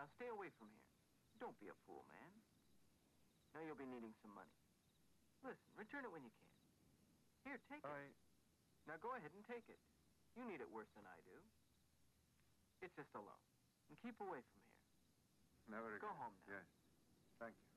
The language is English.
Now stay away from here. Don't be a fool, man. Now you'll be needing some money. Listen, return it when you can. Here, take it. All right. Now go ahead and take it. You need it worse than I do. It's just a loan. And keep away from here. Never again. Go home now. Yes. Thank you.